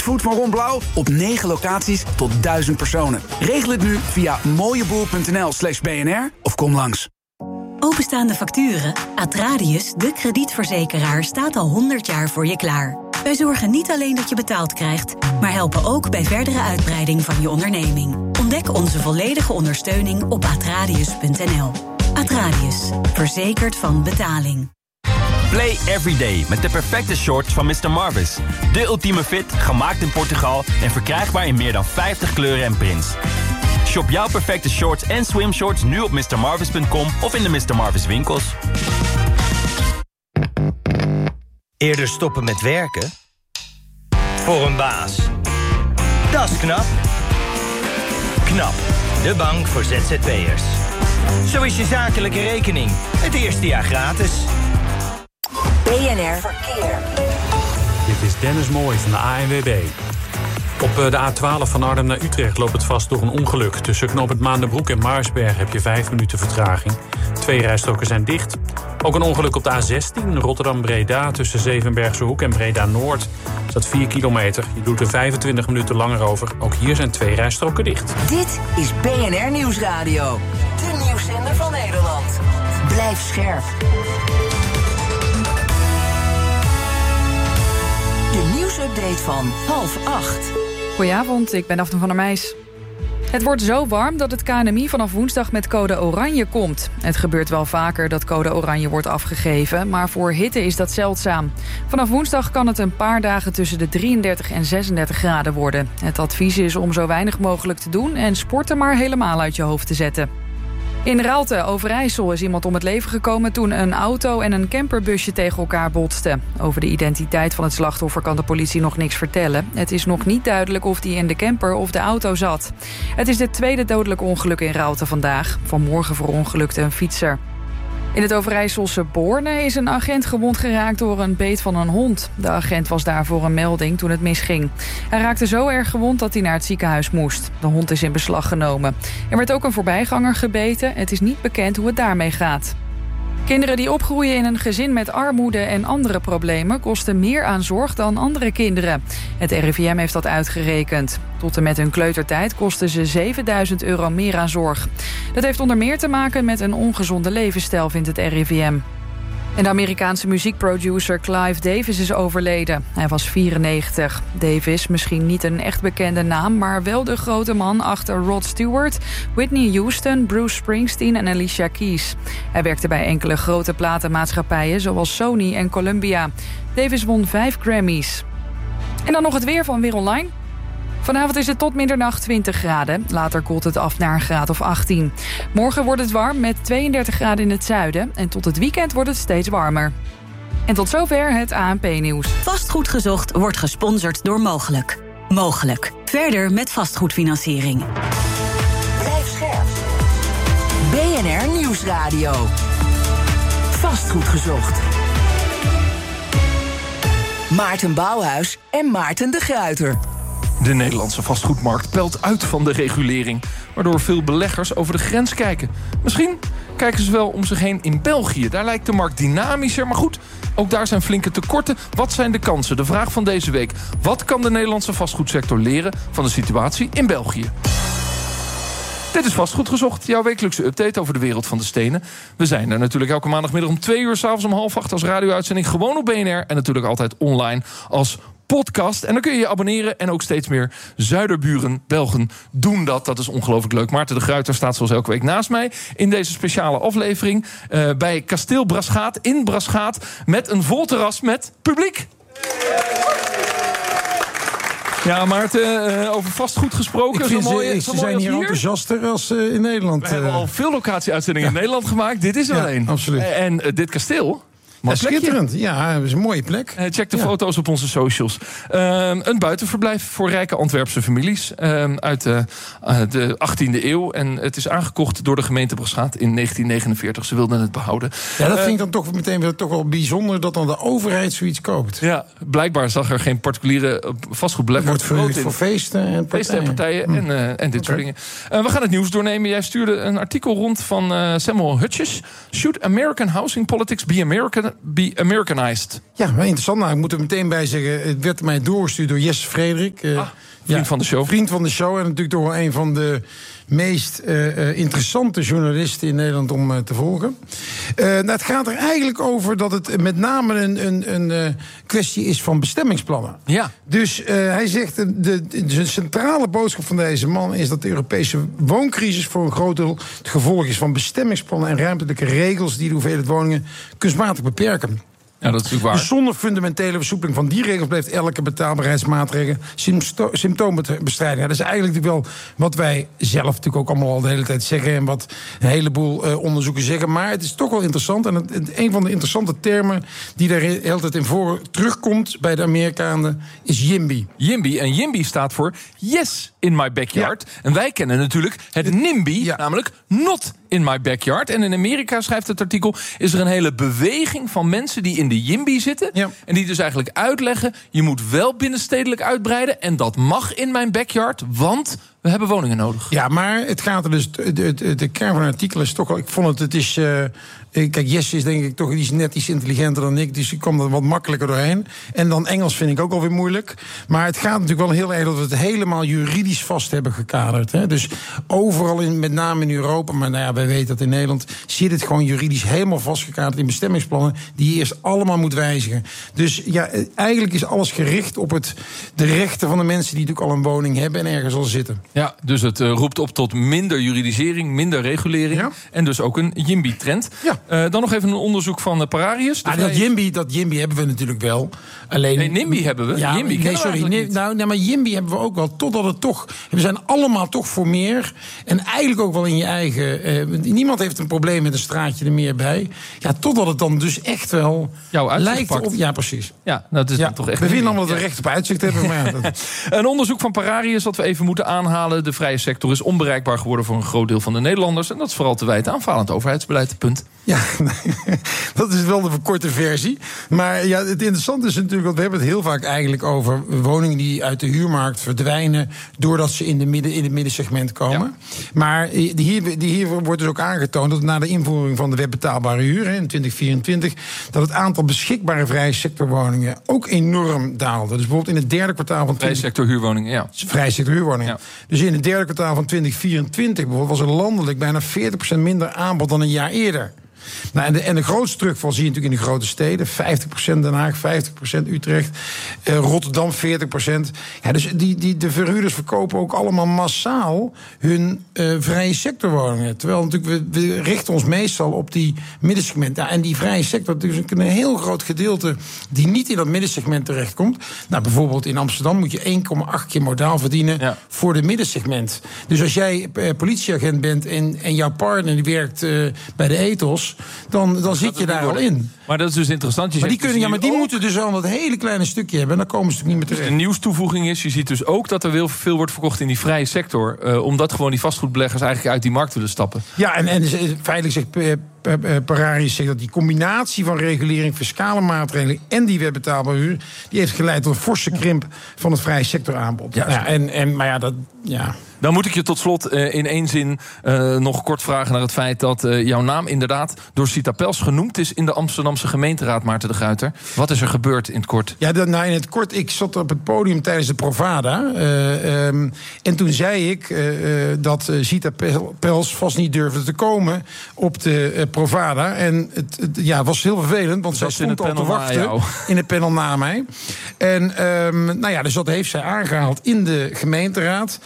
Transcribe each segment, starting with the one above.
streetfood van Ron Blauw op 9 locaties tot 1000 personen. Regel het nu via mooieboel.nl/BNR of kom langs. Openstaande facturen? Atradius, de kredietverzekeraar, staat al 100 jaar voor je klaar. Wij zorgen niet alleen dat je betaald krijgt, maar helpen ook bij verdere uitbreiding van je onderneming. Ontdek onze volledige ondersteuning op atradius.nl. Atradius, verzekerd van betaling. Play every day met de perfecte shorts van Mr. Marvis. De ultieme fit, gemaakt in Portugal en verkrijgbaar in meer dan 50 kleuren en prints. Shop jouw perfecte shorts en swimshorts nu op mrmarvis.com of in de Mr. Marvis winkels. Eerder stoppen met werken? Voor een baas. Dat is knap. KNAP, de bank voor ZZP'ers. Zo is je zakelijke rekening het eerste jaar gratis. BNR Verkeer. Dit is Dennis Mooij van de ANWB. Op de A12 van Arnhem naar Utrecht loopt het vast door een ongeluk. Tussen knooppunt Maandenbroek en Maarsberg heb je 5 minuten vertraging. 2 rijstroken zijn dicht. Ook een ongeluk op de A16 Rotterdam-Breda tussen Zevenbergse Hoek en Breda-Noord. Staat 4 kilometer. Je doet er 25 minuten langer over. Ook hier zijn 2 rijstroken dicht. Dit is BNR Nieuwsradio. De nieuwszender van Nederland. Blijf scherp. De nieuwsupdate van 7:30. Goedenavond, ik ben Daphne van der Meijs. Het wordt zo warm dat het KNMI vanaf woensdag met code oranje komt. Het gebeurt wel vaker dat code oranje wordt afgegeven, maar voor hitte is dat zeldzaam. Vanaf woensdag kan het een paar dagen tussen de 33 en 36 graden worden. Het advies is om zo weinig mogelijk te doen en sporten maar helemaal uit je hoofd te zetten. In Raalte, Overijssel, is iemand om het leven gekomen toen een auto en een camperbusje tegen elkaar botsten. Over de identiteit van het slachtoffer kan de politie nog niks vertellen. Het is nog niet duidelijk of die in de camper of de auto zat. Het is het tweede dodelijke ongeluk in Raalte vandaag. Vanmorgen verongelukte een fietser. In het Overijsselse Borne is een agent gewond geraakt door een beet van een hond. De agent was daar voor een melding toen het misging. Hij raakte zo erg gewond dat hij naar het ziekenhuis moest. De hond is in beslag genomen. Er werd ook een voorbijganger gebeten. Het is niet bekend hoe het daarmee gaat. Kinderen die opgroeien in een gezin met armoede en andere problemen kosten meer aan zorg dan andere kinderen. Het RIVM heeft dat uitgerekend. Tot en met hun kleutertijd kosten ze €7.000 meer aan zorg. Dat heeft onder meer te maken met een ongezonde levensstijl, vindt het RIVM. En de Amerikaanse muziekproducer Clive Davis is overleden. Hij was 94. Davis, misschien niet een echt bekende naam, maar wel de grote man achter Rod Stewart, Whitney Houston, Bruce Springsteen en Alicia Keys. Hij werkte bij enkele grote platenmaatschappijen zoals Sony en Columbia. Davis won 5 Grammys. En dan nog het weer van Weer Online. Vanavond is het tot middernacht 20 graden. Later koelt het af naar een graad of 18. Morgen wordt het warm met 32 graden in het zuiden. En tot het weekend wordt het steeds warmer. En tot zover het ANP-nieuws. Vastgoed gezocht wordt gesponsord door Mogelijk. Mogelijk. Verder met vastgoedfinanciering. Blijf scherp. BNR Nieuwsradio. Vastgoed gezocht. Maarten Bouwhuis en Maarten de Gruyter. De Nederlandse vastgoedmarkt pelt uit van de regulering, waardoor veel beleggers over de grens kijken. Misschien kijken ze wel om zich heen in België. Daar lijkt de markt dynamischer, maar goed, ook daar zijn flinke tekorten. Wat zijn de kansen? De vraag van deze week. Wat kan de Nederlandse vastgoedsector leren van de situatie in België? Dit is Vastgoed Gezocht, jouw wekelijkse update over de wereld van de stenen. We zijn er natuurlijk elke maandagmiddag om 2 uur, 's avonds om 7:30 als radio-uitzending. Gewoon op BNR en natuurlijk altijd online als podcast. En dan kun je je abonneren en ook steeds meer Zuiderburen, Belgen doen dat. Dat is ongelooflijk leuk. Maarten de Gruyter staat zoals elke week naast mij in deze speciale aflevering bij Kasteel Braschaat in Braschaat met een vol terras met publiek. Ja, Maarten, over vastgoed gesproken. Ze zijn hier enthousiaster als in Nederland. We hebben al veel locatie-uitzendingen in Nederland gemaakt. Dit is er alleen. Absoluut. En dit kasteel... Schitterend, ja, dat is een mooie plek. Check de foto's op onze socials. Een buitenverblijf voor rijke Antwerpse families uit de 18e eeuw. En het is aangekocht door de gemeente Braschaat in 1949. Ze wilden het behouden. Ja, dat vind ik dan toch meteen weer toch wel bijzonder dat dan de overheid zoiets koopt. Ja, blijkbaar zag er geen particuliere vastgoedbelegger. Het wordt verhuurd voor feesten en partijen en dit soort dingen. We gaan het nieuws doornemen. Jij stuurde een artikel rond van Samuel Hutchins. Should American housing politics be American be Americanized. Ja, maar interessant. Nou, ik moet er meteen bij zeggen, het werd mij doorgestuurd door Jesse Frederik. Vriend van de show. Vriend van de show en natuurlijk toch wel een van de meest interessante journalisten in Nederland om te volgen. Het gaat er eigenlijk over dat het met name een kwestie is van bestemmingsplannen. Ja. Dus hij zegt, de centrale boodschap van deze man is dat de Europese wooncrisis voor een groot deel het gevolg is van bestemmingsplannen en ruimtelijke regels die de hoeveelheid woningen kunstmatig beperken. Ja, dat is natuurlijk waar. Dus zonder fundamentele versoepeling van die regels blijft elke betaalbaarheidsmaatregel symptoombestrijding. Ja, dat is eigenlijk natuurlijk wel wat wij zelf natuurlijk ook allemaal al de hele tijd zeggen en wat een heleboel onderzoeken zeggen. Maar het is toch wel interessant. En een van de interessante termen die daar de hele tijd in voor terugkomt bij de Amerikanen is YIMBY. YIMBY. En YIMBY staat voor Yes in my backyard. Ja. En wij kennen natuurlijk het NIMBY, namelijk Not in my backyard. En in Amerika, schrijft het artikel, is er een hele beweging van mensen die in de YIMBY zitten. Ja. En die dus eigenlijk uitleggen, je moet wel binnenstedelijk uitbreiden. En dat mag in mijn backyard, want we hebben woningen nodig. Ja, maar het gaat er dus. De kern van het artikel is toch al. Ik vond het is. Kijk, Jesse is denk ik toch net iets intelligenter dan ik. Dus ik kom er wat makkelijker doorheen. En dan Engels vind ik ook alweer moeilijk. Maar het gaat natuurlijk wel heel erg dat we het helemaal juridisch vast hebben gekaderd. Hè. Dus overal, met name in Europa, maar nou ja, wij weten dat in Nederland, zit het gewoon juridisch helemaal vastgekaderd in bestemmingsplannen die je eerst allemaal moet wijzigen. Dus ja, eigenlijk is alles gericht op de rechten van de mensen die natuurlijk al een woning hebben en ergens al zitten. Ja, dus het roept op tot minder juridisering, minder regulering. Ja. En dus ook een YIMBY-trend. Ja. Dan nog even een onderzoek van Pararius. Dat YIMBY hebben we natuurlijk wel. Alleen, nee, NIMBY hebben we. Ja, YIMBY maar YIMBY hebben we ook wel. Totdat het toch. We zijn allemaal toch voor meer. En eigenlijk ook wel in je eigen. Niemand heeft een probleem met een straatje er meer bij. Ja, totdat het dan dus echt wel lijkt op. Ja, precies. Ja, dat is toch echt. We vinden allemaal dat we recht op uitzicht hebben. Maar een onderzoek van Pararius dat we even moeten aanhalen. De vrije sector is onbereikbaar geworden voor een groot deel van de Nederlanders. En dat is vooral te wijten aan falend overheidsbeleid. Punt. Ja, dat is wel de verkorte versie. Maar ja, het interessante is natuurlijk, want we hebben het heel vaak eigenlijk over woningen die uit de huurmarkt verdwijnen doordat ze in het middensegment komen. Ja. Maar hier wordt dus ook aangetoond dat na de invoering van de wet betaalbare huur in 2024, dat het aantal beschikbare vrije sectorwoningen ook enorm daalde. Dus bijvoorbeeld in het derde kwartaal van vrije sector huurwoningen, ja. Vrije sector huurwoningen. Ja. Dus in het derde kwartaal van 2024 bijvoorbeeld was er landelijk bijna 40% minder aanbod dan een jaar eerder. Nou, en de grootste terugval zie je natuurlijk in de grote steden. 50% Den Haag, 50% Utrecht, Rotterdam 40%. Ja, dus de verhuurders verkopen ook allemaal massaal hun vrije sectorwoningen. Terwijl natuurlijk we richten ons meestal op die middensegment. Ja, en die vrije sector, dus een heel groot gedeelte die niet in dat middensegment terechtkomt. Nou, bijvoorbeeld in Amsterdam moet je 1,8 keer modaal verdienen voor de middensegment. Dus als jij politieagent bent en jouw partner die werkt bij de ethos, dan zit je daar al in. Maar dat is dus interessant. Maar die moeten dus al dat hele kleine stukje hebben. En dan komen ze natuurlijk niet meer terecht. De nieuwstoevoeging is, je ziet dus ook dat er heel veel wordt verkocht in die vrije sector. Omdat gewoon die vastgoedbeleggers eigenlijk uit die markt willen stappen. Ja, en feitelijk zegt Pararius zegt dat die combinatie van regulering, fiscale maatregelen en die webbetaalbare huur, die heeft geleid tot een forse krimp van het vrije sectoraanbod. Ja, Dan moet ik je tot slot in één zin nog kort vragen naar het feit dat jouw naam inderdaad door Sita Pels genoemd is in de Amsterdamse gemeenteraad, Maarten de Gruyter. Wat is er gebeurd in het kort? Ja, in het kort, ik zat op het podium tijdens de Provada. En toen zei ik dat Sita Pels vast niet durfde te komen op de Provada. En het was heel vervelend, want zij stond al te wachten in het panel na mij. En dus dat heeft zij aangehaald in de gemeenteraad.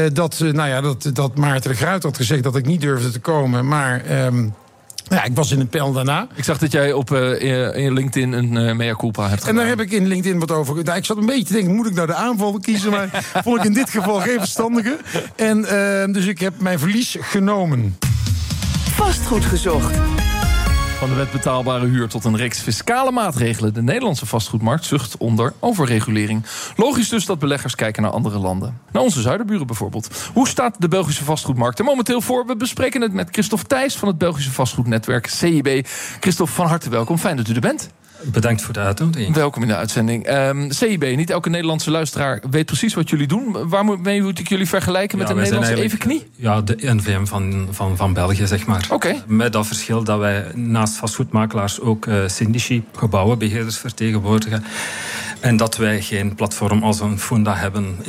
Dat Maarten de Gruyter had gezegd dat ik niet durfde te komen. Maar ik was in het panel daarna. Ik zag dat jij op in LinkedIn een mea culpa hebt gedaan. En daar heb ik in LinkedIn wat over. Nou, ik zat een beetje te denken, moet ik nou de aanval kiezen? Maar vond ik in dit geval geen verstandige. En dus ik heb mijn verlies genomen. Vastgoed gezocht. Van de wet betaalbare huur tot een reeks fiscale maatregelen. De Nederlandse vastgoedmarkt zucht onder overregulering. Logisch dus dat beleggers kijken naar andere landen. Naar onze zuiderburen bijvoorbeeld. Hoe staat de Belgische vastgoedmarkt er momenteel voor? We bespreken het met Christophe Thijs van het Belgische vastgoednetwerk CIB. Christophe, van harte welkom. Fijn dat u er bent. Bedankt voor de uitnodiging. Welkom in de uitzending. CIB, niet elke Nederlandse luisteraar weet precies wat jullie doen. Waarmee moet ik jullie vergelijken met de Nederlandse Evenknie? Ja, de NVM van België, zeg maar. Okay. Met dat verschil dat wij naast vastgoedmakelaars ook syndici, gebouwenbeheerders vertegenwoordigen. En dat wij geen platform als een Funda hebben